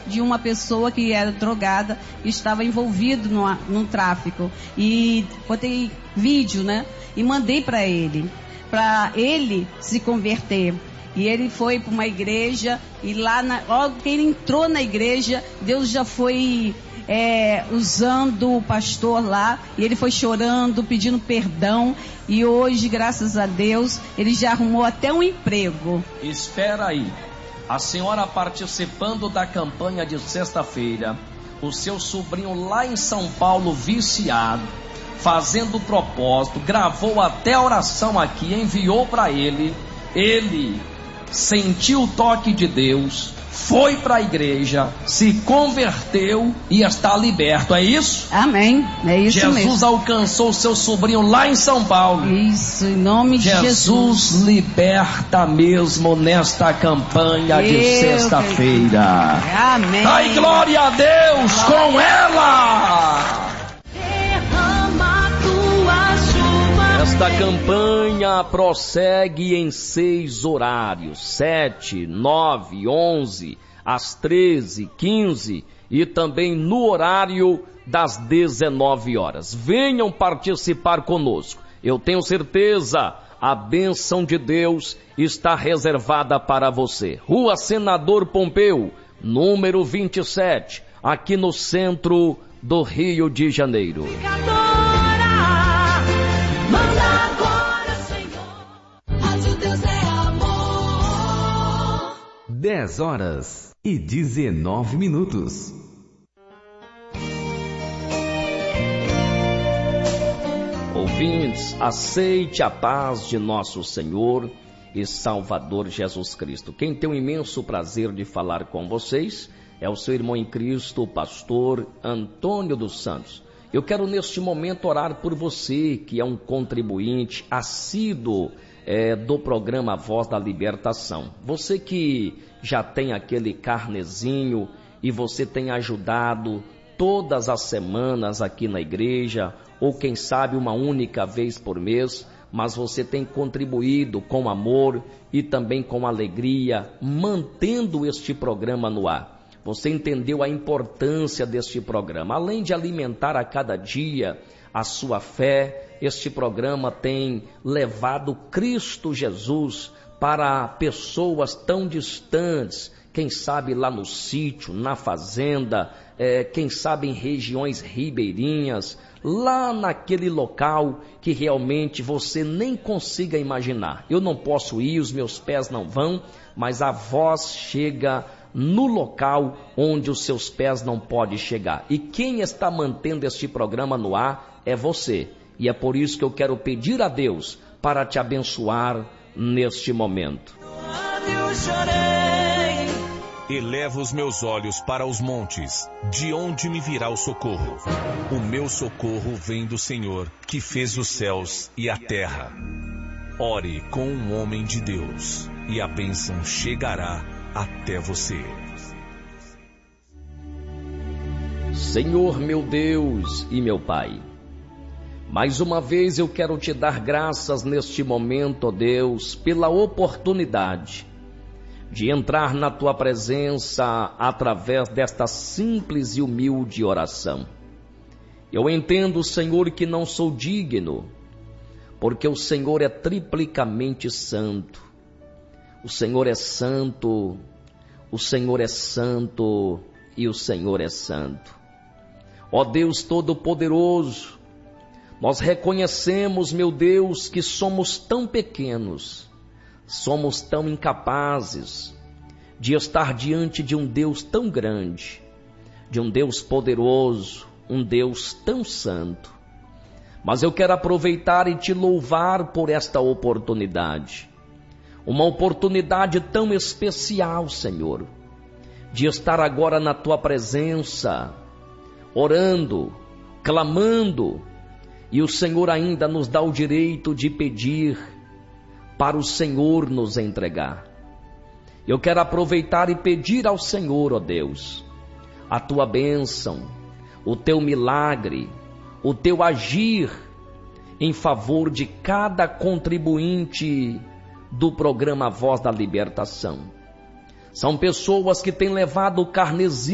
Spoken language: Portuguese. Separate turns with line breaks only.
de uma pessoa que era drogada e estava envolvido num tráfico. E botei vídeo, né? E mandei para ele se converter. E ele foi para uma igreja e lá, logo que ele entrou na igreja, Deus já foi usando o pastor lá, e ele foi chorando, pedindo perdão, e hoje, graças a Deus, ele já arrumou até um emprego.
Espera aí, a senhora participando da campanha de sexta-feira, o seu sobrinho lá em São Paulo viciado, fazendo propósito, gravou até a oração aqui, enviou para ele sentiu o toque de Deus, foi para a igreja, se converteu e está liberto, é isso?
Amém, é isso
Jesus
mesmo.
Jesus alcançou o seu sobrinho lá em São Paulo.
Isso, em nome de Jesus.
Jesus liberta mesmo nesta campanha de sexta-feira.
Amém.
Ai, glória a Deus, com ela! Esta campanha prossegue em 6 horários, 7, 9, 11, às 13, 15 e também no horário das 19 horas. Venham participar conosco. Eu tenho certeza, a bênção de Deus está reservada para você. Rua Senador Pompeu, número 27, aqui no centro do Rio de Janeiro.
10 horas e 19 minutos.
Ouvintes, aceite a paz de nosso Senhor e Salvador Jesus Cristo. Quem tem o imenso prazer de falar com vocês é o seu irmão em Cristo, o pastor Antônio dos Santos. Eu quero neste momento orar por você que é um contribuinte assíduo do programa Voz da Libertação. Você que já tem aquele carnezinho e você tem ajudado todas as semanas aqui na igreja, ou quem sabe uma única vez por mês, mas você tem contribuído com amor e também com alegria, mantendo este programa no ar. Você entendeu a importância deste programa. Além de alimentar a cada dia a sua fé, este programa tem levado Cristo Jesus para pessoas tão distantes, quem sabe lá no sítio, na fazenda, quem sabe em regiões ribeirinhas, lá naquele local que realmente você nem consiga imaginar. Eu não posso ir, os meus pés não vão, mas a voz chega no local onde os seus pés não podem chegar. E quem está mantendo este programa no ar é você. E é por isso que eu quero pedir a Deus para te abençoar neste momento.
Elevo os meus olhos para os montes, de onde me virá o socorro? O meu socorro vem do Senhor, que fez os céus e a terra. Ore com um homem de Deus, e a bênção chegará até você.
Senhor meu Deus e meu Pai, mais uma vez eu quero te dar graças neste momento, ó Deus, pela oportunidade de entrar na tua presença através desta simples e humilde oração. Eu entendo, Senhor, que não sou digno, porque o Senhor é triplicamente santo. O Senhor é santo, o Senhor é santo e o Senhor é santo. Ó Deus Todo-Poderoso, nós reconhecemos, meu Deus, que somos tão pequenos, somos tão incapazes de estar diante de um Deus tão grande, de um Deus poderoso, um Deus tão santo. Mas eu quero aproveitar e te louvar por esta oportunidade. Uma oportunidade tão especial, Senhor, de estar agora na tua presença, orando, clamando, e o Senhor ainda nos dá o direito de pedir para o Senhor nos entregar. Eu quero aproveitar e pedir ao Senhor, ó Deus, a tua bênção, o teu milagre, o teu agir em favor de cada contribuinte do programa Voz da Libertação. São pessoas que têm levado o carnezinho